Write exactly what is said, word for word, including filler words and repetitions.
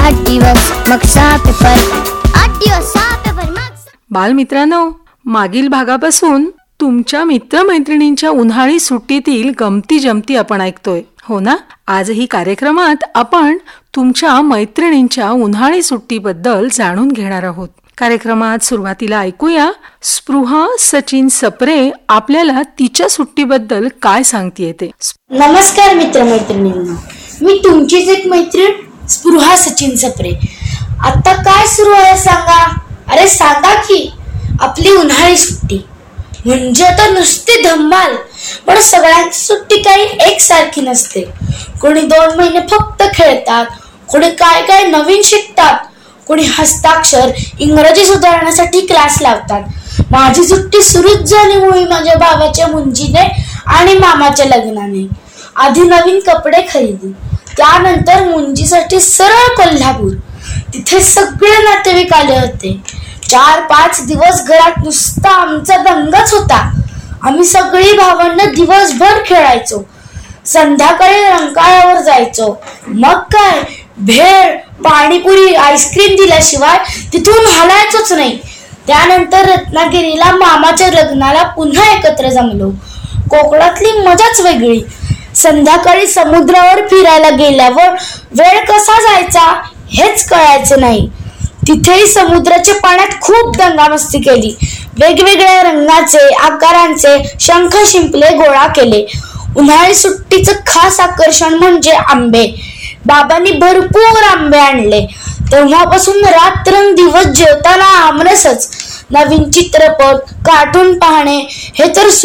आठ दिवस मग सहा पेपर, आठ दिवस सहा पेपर मग. बालमित्रांनो, मागील भागापासून तुमच्या मित्रमैत्रिणींच्या उन्हाळी सुट्टीतील गमती जमती आपण ऐकतोय, हो ना? आजही कार्यक्रमात आपण तुमच्या मैत्रिणींच्या उन्हाळी सुट्टीबद्दल जाणून घेणार आहोत. कार्यक्रमात सुरुवातीला ऐकूया स्पृहा सचिन सप्रे आपल्याला तिच्या सुट्टीबद्दल काय सांगतेय ते. नमस्कार मित्रमैत्रिणींना, मी तुमचीच एक मैत्रीण स्पृहा सचिन सप्रे. आता काय सुरू आहे सांगा? अरे सांगा की. आपली उन्हाळी सुट्टी म्हणजे आता नुसती धम्माल. पण सगळ्यांची सुट्टी काही एकसारखी नसते. कोणी दोन महिने फक्त खेळतात, कोणी काय काय नवीन शिकतात, कोणी हस्ताक्षर इंग्रजी सुधारण्यासाठी क्लास लावतात. माझी सुट्टी सुरूच झाली मुळी माझ्या भावाच्या मुंजीने आणि मामाच्या लग्नाने. आधी नवीन कपडे खरेदी, त्यानंतर मुंजीसाठी सरळ कोल्हापूर. तिथे सगळे नातेवाईक आले होते. चार पाच दिवस घरात नुसता आमचा दंगाच होता. आम्ही सगळी भावंड दिवसभर खेळायचो, संध्याकाळी रंकाळ्यावर जायचो. मग काय, भेळ, पाणीपुरी, आईस्क्रीम दिल्याशिवाय तिथून हलायचोच नाही. त्यानंतर रत्नागिरीला मामाच्या लग्नाला पुन्हा एकत्र जमलो. कोकणातली मजाच वेगळी. संध्याकाळी समुद्रावर फिरायला गेल्यावर वेळ कसा जायचा हेच कळायचं नाही. तिथेही समुद्राच्या पाण्यात खूप दंगामस्ती केली. वेगवेगळ्या रंगाचे, आकारांचे शंख शिंपले गोळा केले. उन्हाळी सुट्टीचं खास आकर्षण म्हणजे आंबे. बाबांनी भरपूर आंबे आणले. तेव्हापासून रात्रंदिवस जेवताना आमरसच. नवीन चित्रपट, कार्टून पाहणे हे तर